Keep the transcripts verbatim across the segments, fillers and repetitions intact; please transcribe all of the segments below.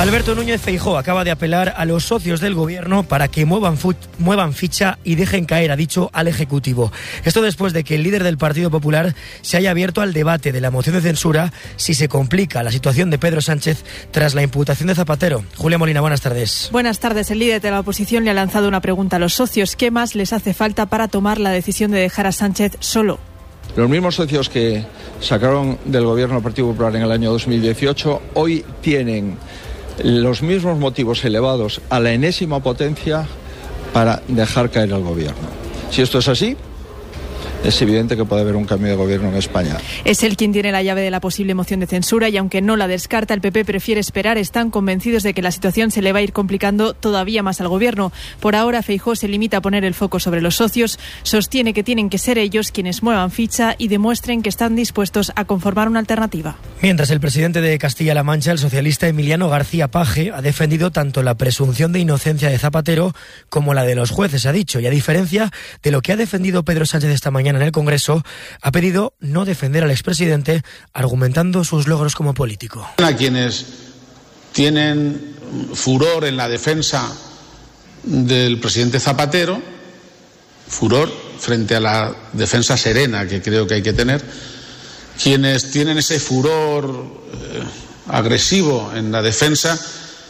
Alberto Núñez Feijóo acaba de apelar a los socios del gobierno para que muevan, fu- muevan ficha y dejen caer, ha dicho, al Ejecutivo. Esto después de que el líder del Partido Popular se haya abierto al debate de la moción de censura si se complica la situación de Pedro Sánchez tras la imputación de Zapatero. Julia Molina, buenas tardes. Buenas tardes. El líder de la oposición le ha lanzado una pregunta a los socios. ¿Qué más les hace falta para tomar la decisión de dejar a Sánchez solo? Los mismos socios que sacaron del gobierno al Partido Popular en el año dos mil dieciocho hoy tienen los mismos motivos elevados a la enésima potencia para dejar caer al gobierno. Si esto es así, es evidente que puede haber un cambio de gobierno en España. Es él quien tiene la llave de la posible moción de censura y aunque no la descarta, el P P prefiere esperar. Están convencidos de que la situación se le va a ir complicando todavía más al gobierno. Por ahora, Feijóo se limita a poner el foco sobre los socios. Sostiene que tienen que ser ellos quienes muevan ficha y demuestren que están dispuestos a conformar una alternativa. Mientras, el presidente de Castilla-La Mancha, el socialista Emiliano García Paje, ha defendido tanto la presunción de inocencia de Zapatero como la de los jueces, ha dicho, y a diferencia de lo que ha defendido Pedro Sánchez esta mañana en el Congreso, ha pedido no defender al expresidente, argumentando sus logros como político. A quienes tienen furor en la defensa del presidente Zapatero, furor frente a la defensa serena que creo que hay que tener, quienes tienen ese furor eh, agresivo en la defensa,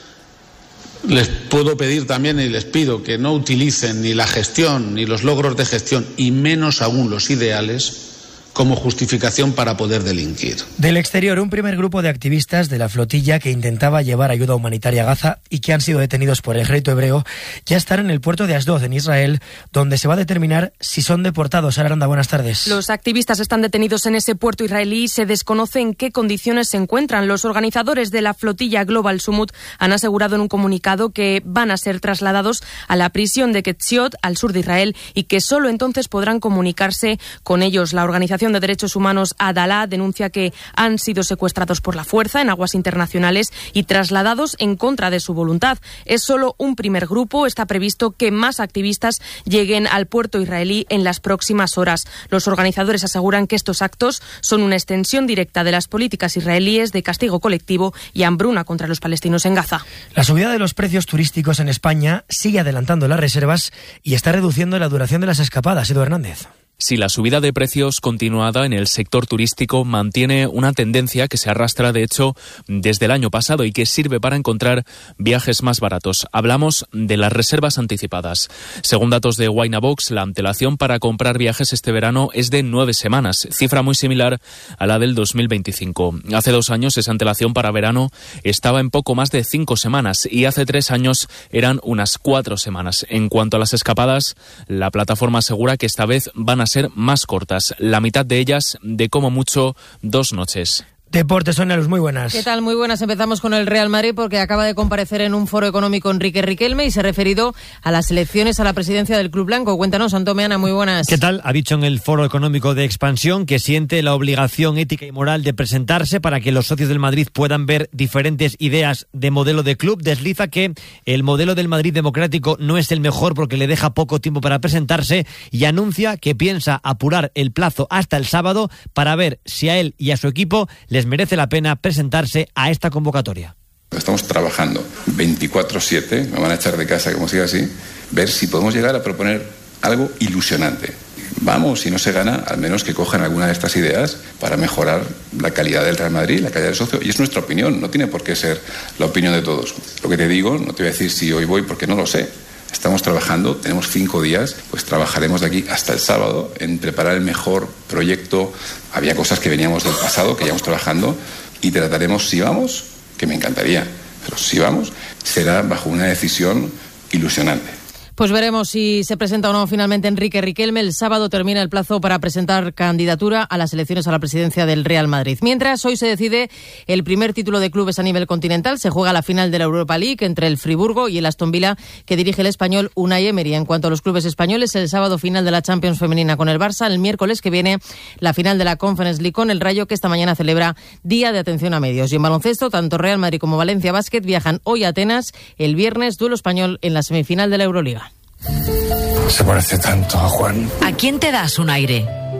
les puedo pedir también y les pido que no utilicen ni la gestión ni los logros de gestión y menos aún los ideales como justificación para poder delinquir. Del exterior, un primer grupo de activistas de la flotilla que intentaba llevar ayuda humanitaria a Gaza y que han sido detenidos por el ejército hebreo ya están en el puerto de Asdod, en Israel, donde se va a determinar si son deportados. Sara Aranda, buenas tardes. Los activistas están detenidos en ese puerto israelí y se desconoce en qué condiciones se encuentran. Los organizadores de la flotilla Global Summit han asegurado en un comunicado que van a ser trasladados a la prisión de Ketziot, al sur de Israel, y que solo entonces podrán comunicarse con ellos. La organización de derechos humanos Adalá denuncia que han sido secuestrados por la fuerza en aguas internacionales y trasladados en contra de su voluntad. Es solo un primer grupo. Está previsto que más activistas lleguen al puerto israelí en las próximas horas. Los organizadores aseguran que estos actos son una extensión directa de las políticas israelíes de castigo colectivo y hambruna contra los palestinos en Gaza. La subida de los precios turísticos en España sigue adelantando las reservas y está reduciendo la duración de las escapadas. Edu Hernández. Si la subida de precios continuada en el sector turístico mantiene una tendencia que se arrastra, de hecho, desde el año pasado y que sirve para encontrar viajes más baratos. Hablamos de las reservas anticipadas. Según datos de Winabox, la antelación para comprar viajes este verano es de nueve semanas, cifra muy similar a la del dos mil veinticinco. Hace dos años esa antelación para verano estaba en poco más de cinco semanas y hace tres años eran unas cuatro semanas. En cuanto a las escapadas, la plataforma asegura que esta vez van a ser más cortas, la mitad de ellas de como mucho dos noches. Deportes, Sonia Luz, muy buenas. ¿Qué tal? Muy buenas. Empezamos con el Real Madrid porque acaba de comparecer en un foro económico Enrique Riquelme y se ha referido a las elecciones a la presidencia del Club Blanco. Cuéntanos, Antón Meana, muy buenas. ¿Qué tal? Ha dicho en el foro económico de expansión que siente la obligación ética y moral de presentarse para que los socios del Madrid puedan ver diferentes ideas de modelo de club. Desliza que el modelo del Madrid democrático no es el mejor porque le deja poco tiempo para presentarse y anuncia que piensa apurar el plazo hasta el sábado para ver si a él y a su equipo les merece la pena presentarse a esta convocatoria. Estamos trabajando veinticuatro siete, me van a echar de casa como siga así, ver si podemos llegar a proponer algo ilusionante. Vamos, si no se gana, al menos que cojan alguna de estas ideas para mejorar la calidad del Real Madrid, la calidad del socio, y es nuestra opinión, no tiene por qué ser la opinión de todos. Lo que te digo, no te voy a decir si hoy voy porque no lo sé. Estamos trabajando, tenemos cinco días, pues trabajaremos de aquí hasta el sábado en preparar el mejor proyecto. Había cosas que veníamos del pasado, que íbamos trabajando, y trataremos, si vamos, que me encantaría, pero si vamos, será bajo una decisión ilusionante. Pues veremos si se presenta o no finalmente Enrique Riquelme. El sábado termina el plazo para presentar candidatura a las elecciones a la presidencia del Real Madrid. Mientras, hoy se decide el primer título de clubes a nivel continental. Se juega la final de la Europa League entre el Friburgo y el Aston Villa, que dirige el español Unai Emery. En cuanto a los clubes españoles, el sábado final de la Champions femenina con el Barça. El miércoles que viene la final de la Conference League con el Rayo, que esta mañana celebra Día de Atención a Medios. Y en baloncesto, tanto Real Madrid como Valencia Basket viajan hoy a Atenas. El viernes, duelo español en la semifinal de la Euroliga. Se parece tanto a Juan. ¿A quién te das un aire?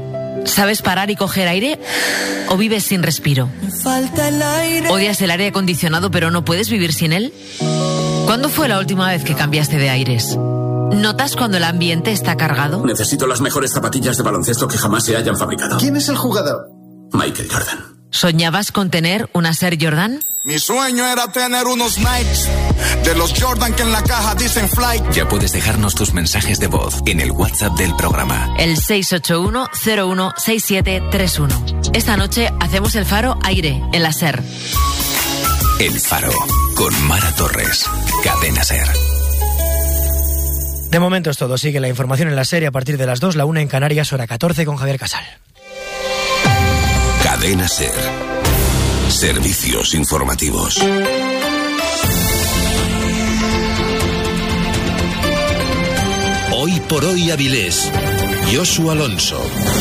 ¿Sabes parar y coger aire? ¿O vives sin respiro? ¿Odias el aire acondicionado pero no puedes vivir sin él? ¿Cuándo fue la última vez que cambiaste de aires? ¿Notas cuando el ambiente está cargado? Necesito las mejores zapatillas de baloncesto que jamás se hayan fabricado. ¿Quién es el jugador? Michael Jordan. ¿Soñabas con tener una Air Jordan? Mi sueño era tener unos Nikes de los Jordan que en la caja dicen Fly. Ya puedes dejarnos tus mensajes de voz en el WhatsApp del programa. El seis ocho uno cero uno seis siete tres uno. Esta noche hacemos el Faro Aire en la SER. El Faro con Mara Torres. Cadena SER. De momento es todo. Sigue la información en la SER a partir de las dos, la una en Canarias, hora catorce con Javier Casal. Cadena SER. Servicios informativos. Hoy por hoy Avilés. Josu Alonso.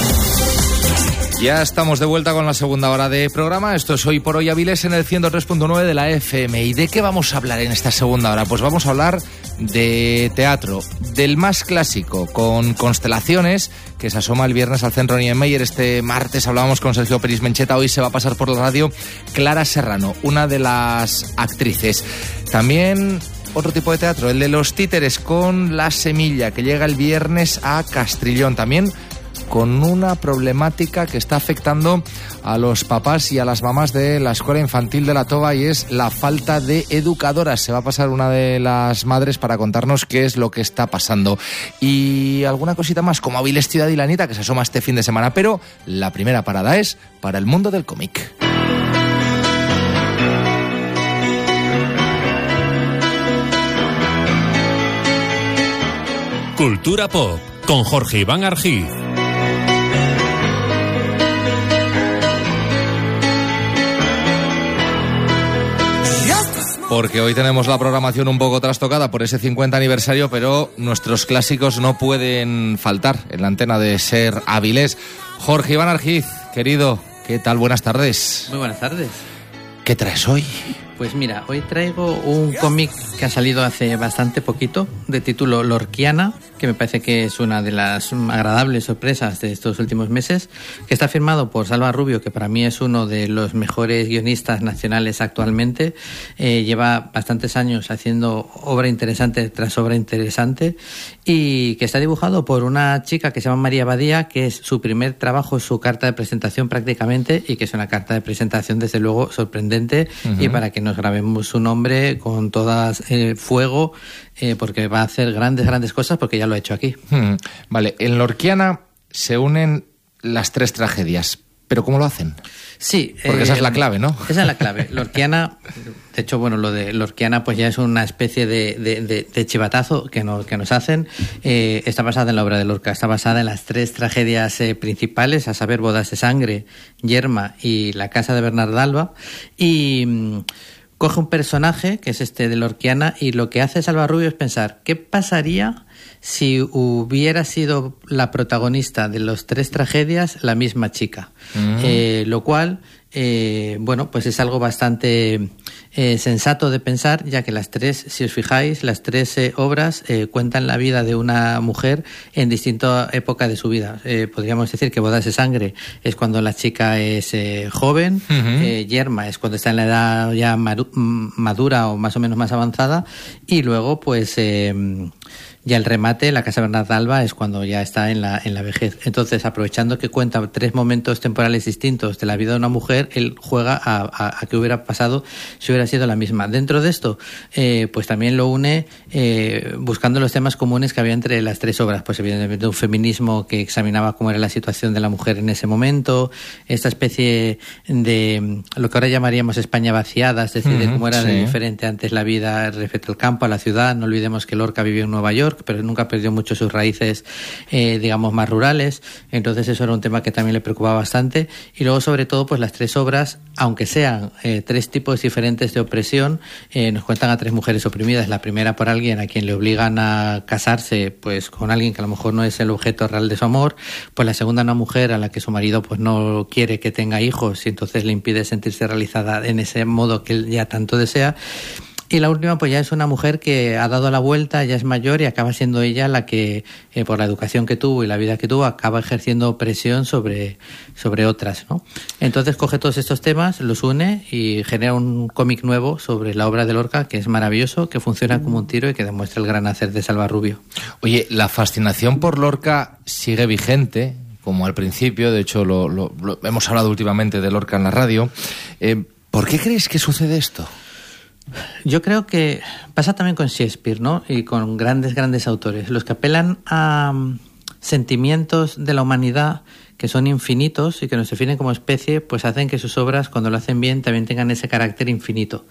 Ya estamos de vuelta con la segunda hora de programa. Esto es Hoy por Hoy Avilés en el ciento tres punto nueve de la F M. ¿Y de qué vamos a hablar en esta segunda hora? Pues vamos a hablar de teatro, del más clásico, con Constelaciones, que se asoma el viernes al Centro Niemeyer. Este martes hablábamos con Sergio Peris Mencheta. Hoy se va a pasar por la radio Clara Serrano, una de las actrices. También otro tipo de teatro, el de los títeres, con La Semilla, que llega el viernes a Castrillón. También con una problemática que está afectando a los papás y a las mamás de la Escuela Infantil de La Toba, y es la falta de educadoras. Se va a pasar una de las madres para contarnos qué es lo que está pasando. Y alguna cosita más, como Avilés Ciudad y Lanita, que se asoma este fin de semana. Pero la primera parada es para el mundo del cómic. Cultura Pop, con Jorge Iván Argiz. Porque hoy tenemos la programación un poco trastocada por ese cincuenta aniversario, pero nuestros clásicos no pueden faltar en la antena de SER Avilés. Jorge Iván Argiz, querido, ¿qué tal? Buenas tardes. Muy buenas tardes. ¿Qué traes hoy? Pues mira, hoy traigo un cómic que ha salido hace bastante poquito, de título Lorquiana, que me parece que es una de las agradables sorpresas de estos últimos meses, que está firmado por Salva Rubio, que para mí es uno de los mejores guionistas nacionales actualmente. Eh, lleva bastantes años haciendo obra interesante tras obra interesante, y que está dibujado por una chica que se llama María Badía, que es su primer trabajo, su carta de presentación prácticamente, y que es una carta de presentación desde luego sorprendente. Uh-huh. Y para que nos grabemos su nombre con todas eh, fuego, eh, porque va a hacer grandes, grandes cosas, porque ya lo ha hecho aquí. Hmm. Vale, en Lorquiana se unen las tres tragedias, pero ¿cómo lo hacen? Sí. Porque eh, esa es la clave, ¿no? Esa es la clave. Lorquiana, de hecho, bueno, lo de Lorquiana pues ya es una especie de, de, de, de chivatazo que nos, que nos hacen. Eh, está basada en la obra de Lorca, está basada en las tres tragedias eh, principales, a saber, Bodas de Sangre, Yerma y La Casa de Bernarda Alba. Y mmm, coge un personaje, que es este de Lorquiana, y lo que hace Salva Rubio es pensar, ¿qué pasaría si hubiera sido la protagonista de las tres tragedias la misma chica? Mm. Eh, lo cual, eh, bueno, pues es algo bastante eh, sensato de pensar, ya que las tres, si os fijáis, las tres eh, obras eh, cuentan la vida de una mujer en distinta época de su vida. Eh, podríamos decir que Bodas de Sangre es cuando la chica es eh, joven, uh-huh. eh, Yerma es cuando está en la edad ya madura o más o menos más avanzada, y luego pues eh, ya el remate, La Casa Bernarda Alba, es cuando ya está en la, en la vejez. Entonces, aprovechando que cuenta tres momentos temporales distintos de la vida de una mujer, él juega a, a, a qué hubiera pasado si hubiera sido la misma. Dentro de esto, eh, pues también lo une eh, buscando los temas comunes que había entre las tres obras. Pues evidentemente un feminismo que examinaba cómo era la situación de la mujer en ese momento, esta especie de lo que ahora llamaríamos España vaciada, es decir, mm, de cómo era sí. diferente antes la vida respecto al campo, a la ciudad. No olvidemos que Lorca vivió en Nueva York, pero nunca perdió mucho sus raíces, eh, digamos, más rurales. Entonces eso era un tema que también le preocupaba bastante. Y luego, sobre todo, pues las tres obras, aunque sean eh, tres tipos diferentes de opresión, eh, nos cuentan a tres mujeres oprimidas. La primera por alguien a quien le obligan a casarse pues con alguien que a lo mejor no es el objeto real de su amor. Pues la segunda, una mujer a la que su marido pues no quiere que tenga hijos y entonces le impide sentirse realizada en ese modo que él ya tanto desea. Y la última pues ya es una mujer que ha dado la vuelta, ya es mayor y acaba siendo ella la que, eh, por la educación que tuvo y la vida que tuvo, acaba ejerciendo presión sobre, sobre otras, ¿no? Entonces coge todos estos temas, los une y genera un cómic nuevo sobre la obra de Lorca que es maravilloso, que funciona como un tiro y que demuestra el gran hacer de Salva Rubio. Oye, la fascinación por Lorca sigue vigente, como al principio, de hecho lo, lo, lo hemos hablado últimamente de Lorca en la radio. Eh, ¿Por qué crees que sucede esto? Yo creo que pasa también con Shakespeare, ¿no? Y con grandes, grandes autores. Los que apelan a um, sentimientos de la humanidad que son infinitos y que nos definen como especie, pues hacen que sus obras, cuando lo hacen bien, también tengan ese carácter infinito.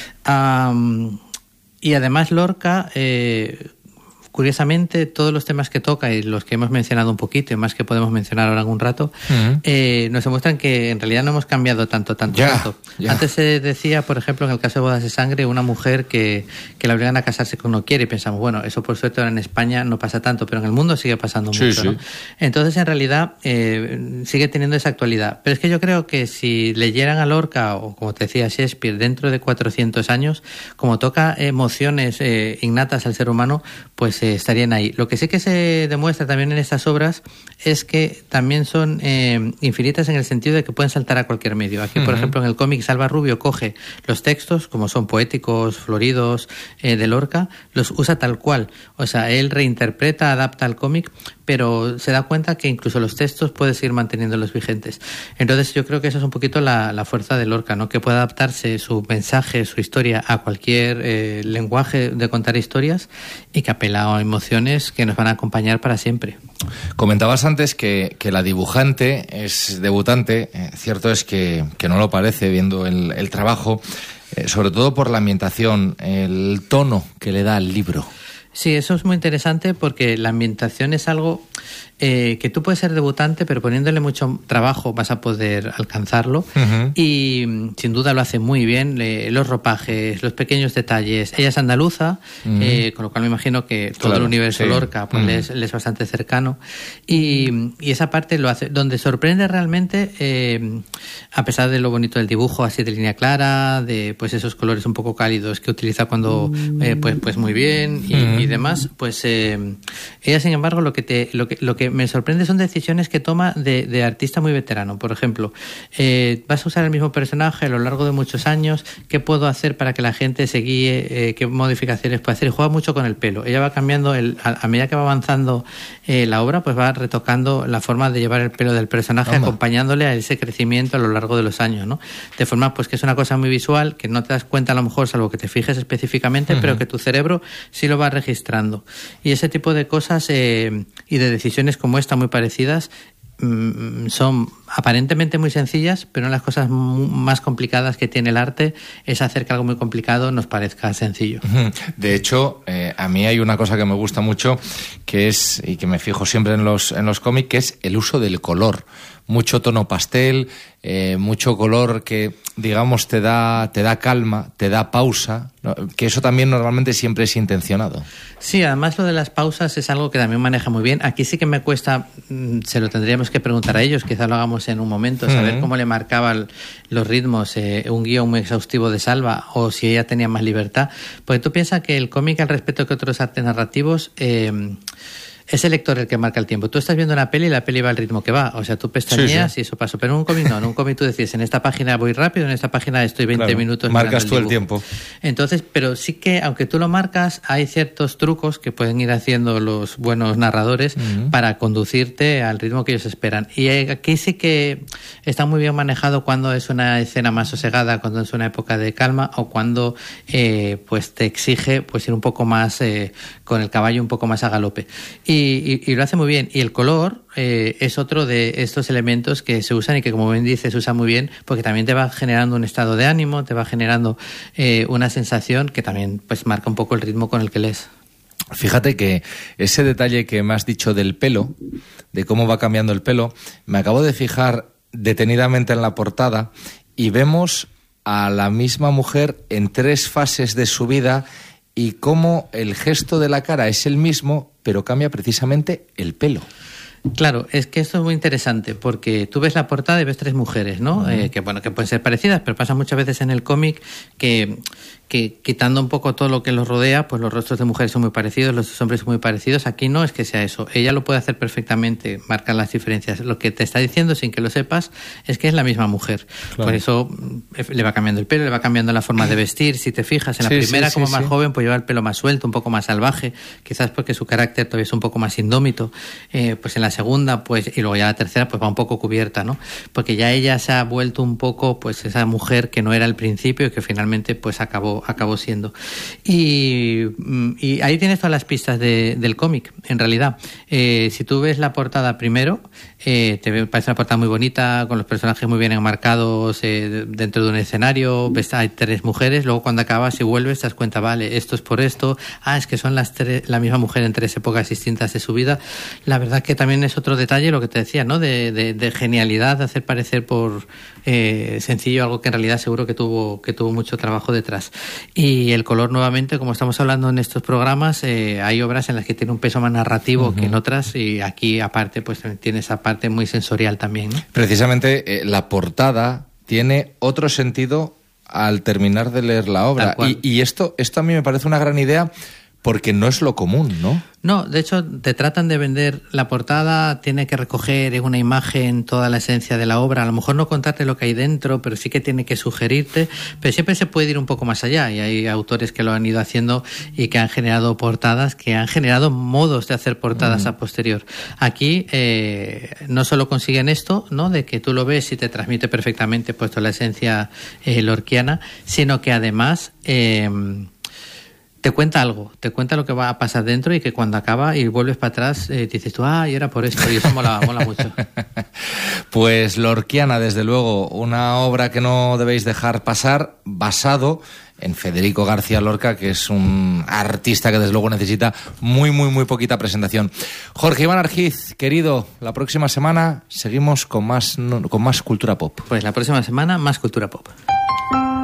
Um, y además Lorca... Eh, Curiosamente, todos los temas que toca y los que hemos mencionado un poquito y más que podemos mencionar ahora algún rato, uh-huh. eh, nos demuestran que en realidad no hemos cambiado tanto, tanto, yeah, tanto. Yeah. Antes se decía, por ejemplo, en el caso de Bodas de Sangre, una mujer que, que la obligan a casarse con no quiere y pensamos, bueno, eso por suerte ahora en España no pasa tanto, pero en el mundo sigue pasando sí, mucho, sí. ¿no? Entonces, en realidad, eh, sigue teniendo esa actualidad. Pero es que yo creo que si leyeran a Lorca o, como te decía, Shakespeare, dentro de cuatrocientos años, como toca emociones eh, innatas al ser humano, pues eh, estarían ahí. Lo que sí que se demuestra también en estas obras es que también son eh, infinitas en el sentido de que pueden saltar a cualquier medio. Aquí, uh-huh. por ejemplo, en el cómic Salva Rubio coge los textos, como son poéticos, floridos, eh, de Lorca, los usa tal cual. O sea, él reinterpreta, adapta al cómic, pero se da cuenta que incluso los textos puede seguir manteniéndolos vigentes. Entonces yo creo que eso es un poquito la, la fuerza de Lorca, ¿no? Que puede adaptarse su mensaje, su historia a cualquier eh, lenguaje de contar historias y que apela a emociones que nos van a acompañar para siempre. Comentabas antes que, que la dibujante es debutante, eh, cierto es que, que no lo parece viendo el, el trabajo, eh, sobre todo por la ambientación, el tono que le da al libro. Sí, eso es muy interesante porque la ambientación es algo eh, que tú puedes ser debutante, pero poniéndole mucho trabajo vas a poder alcanzarlo. Uh-huh. Y sin duda lo hace muy bien. Eh, los ropajes, los pequeños detalles. Ella es andaluza, uh-huh. eh, con lo cual me imagino que todo claro, el universo sí. Lorca pues, uh-huh. le, es, le es bastante cercano. Y, y esa parte lo hace. Donde sorprende realmente, eh, a pesar de lo bonito del dibujo, así de línea clara, de pues esos colores un poco cálidos que utiliza cuando, eh, pues, pues muy bien y, uh-huh. y demás, pues eh, ella, sin embargo, lo que te, lo que, lo que me sorprende son decisiones que toma de, de artista muy veterano. Por ejemplo, eh, vas a usar el mismo personaje a lo largo de muchos años. ¿Qué puedo hacer para que la gente se guíe? Eh, ¿Qué modificaciones puede hacer? Y juega mucho con el pelo. Ella va cambiando, el, a, a medida que va avanzando eh, la obra, pues va retocando la forma de llevar el pelo del personaje, Toma. acompañándole a ese crecimiento a lo largo de los años, ¿no? De forma pues que es una cosa muy visual, que no te das cuenta a lo mejor, salvo que te fijes específicamente, uh-huh. pero que tu cerebro sí lo va registrando. Y ese tipo de cosas eh, y de decisiones como esta muy parecidas mmm, son aparentemente muy sencillas, pero una de las cosas m- más complicadas que tiene el arte es hacer que algo muy complicado nos parezca sencillo. De hecho, eh, a mí hay una cosa que me gusta mucho, que es, y que me fijo siempre en los, en los cómics, que es el uso del color. Mucho tono pastel, eh, mucho color que, digamos, te da, te da calma, te da pausa, ¿no? Que eso también normalmente siempre es intencionado. Sí, además lo de las pausas es algo que también maneja muy bien. Aquí sí que me cuesta, se lo tendríamos que preguntar a ellos, quizá lo hagamos en un momento, saber uh-huh. cómo le marcaban los ritmos, eh, un guión muy exhaustivo de Salva, o si ella tenía más libertad. Porque tú piensas que el cómic, al respecto que otros artes narrativos, eh, es el lector el que marca el tiempo. Tú estás viendo una peli y la peli va al ritmo que va. O sea, tú pestañeas sí, sí. y eso pasó. Pero en un cómic no. En un cómic tú decides, en esta página voy rápido, en esta página estoy veinte claro, minutos. Marcas tú el, el tiempo. Entonces, pero sí que, aunque tú lo marcas, hay ciertos trucos que pueden ir haciendo los buenos narradores uh-huh. para conducirte al ritmo que ellos esperan. Y aquí sí que está muy bien manejado cuando es una escena más sosegada, cuando es una época de calma o cuando eh, pues te exige pues ir un poco más eh, con el caballo un poco más a galope. Y, y, y lo hace muy bien. Y el color eh, es otro de estos elementos que se usan y que, como bien dices, se usa muy bien porque también te va generando un estado de ánimo, te va generando eh, una sensación que también pues marca un poco el ritmo con el que lees. Fíjate que ese detalle que me has dicho del pelo, de cómo va cambiando el pelo, me acabo de fijar detenidamente en la portada y vemos a la misma mujer en tres fases de su vida y cómo el gesto de la cara es el mismo, pero cambia precisamente el pelo. Claro, es que esto es muy interesante porque tú ves la portada y ves tres mujeres, ¿no? Uh-huh. Eh, que bueno, que pueden ser parecidas, pero pasa muchas veces en el cómic que, que quitando un poco todo lo que los rodea, pues los rostros de mujeres son muy parecidos, los de hombres son muy parecidos. Aquí no es que sea eso. Ella lo puede hacer perfectamente, marcar las diferencias. Lo que te está diciendo, sin que lo sepas, es que es la misma mujer. Claro. Por eso le va cambiando el pelo, le va cambiando la forma de vestir. Si te fijas, en la sí, primera, sí, como sí, más sí. joven, pues lleva el pelo más suelto, un poco más salvaje, quizás porque su carácter todavía es un poco más indómito. Eh, pues en la segunda, pues, y luego ya la tercera, pues va un poco cubierta, ¿no? Porque ya ella se ha vuelto un poco, pues, esa mujer que no era al principio y que finalmente, pues, acabó, acabó siendo. Y, y ahí tienes todas las pistas de, del cómic, en realidad. Eh, si tú ves la portada primero, eh, te parece una portada muy bonita, con los personajes muy bien enmarcados eh, dentro de un escenario, ves, hay tres mujeres, luego cuando acabas y vuelves te das cuenta, vale, esto es por esto, ah, es que son las tres, la misma mujer en tres épocas distintas de su vida. La verdad que también es otro detalle, lo que te decía, ¿no? De, de, de genialidad, de hacer parecer por eh, sencillo algo que en realidad seguro que tuvo, que tuvo mucho trabajo detrás. Y el color, nuevamente, como estamos hablando en estos programas, eh, hay obras en las que tiene un peso más narrativo uh-huh. que en otras, y aquí aparte pues tiene esa parte muy sensorial también, ¿no? Precisamente eh, la portada tiene otro sentido al terminar de leer la obra, y, y esto, esto a mí me parece una gran idea, porque no es lo común, ¿no? No, de hecho, te tratan de vender la portada, tiene que recoger en una imagen toda la esencia de la obra, a lo mejor no contarte lo que hay dentro, pero sí que tiene que sugerirte, pero siempre se puede ir un poco más allá, y hay autores que lo han ido haciendo y que han generado portadas, que han generado modos de hacer portadas uh-huh. a posterior. Aquí eh, no solo consiguen esto, ¿no? De que tú lo ves y te transmite perfectamente pues toda la esencia eh, lorquiana, sino que además Eh, te cuenta algo, te cuenta lo que va a pasar dentro, y que cuando acaba y vuelves para atrás eh, dices tú, ah, y era por esto, y eso mola, mola mucho. Pues Lorquiana, desde luego, una obra que no debéis dejar pasar, basado en Federico García Lorca, que es un artista que desde luego necesita muy, muy, muy poquita presentación. Jorge Iván Argiz, querido, la próxima semana seguimos con más, con más cultura pop. Pues la próxima semana más cultura pop.